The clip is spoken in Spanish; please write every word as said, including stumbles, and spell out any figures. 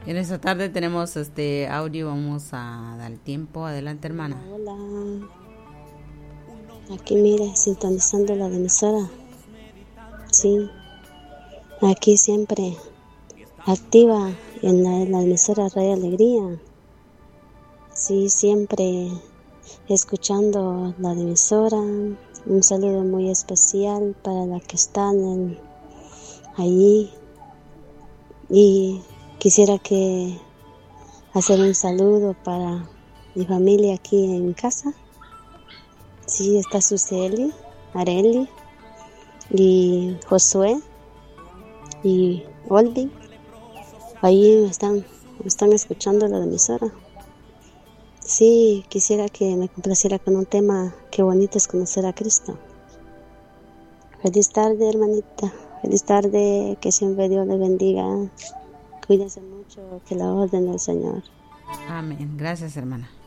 En esta tarde tenemos este audio, vamos a dar tiempo. Adelante, hermana. Hola, hola. Aquí mire, sintonizando la emisora. Sí, aquí siempre activa en la, la emisora Radio Alegría. Sí, siempre escuchando la emisora. Un saludo muy especial para la que están allí. Y quisiera que hacer un saludo para mi familia aquí en casa. Sí, está Suseli, Areli y Josué y Olvi. Ahí están, están escuchando la emisora. Sí, quisiera que me complaciera con un tema. Qué bonito es conocer a Cristo. Feliz tarde, hermanita. Feliz tarde, que siempre Dios le bendiga. Cuídense mucho, que la orden del Señor. Amén. Gracias, hermana.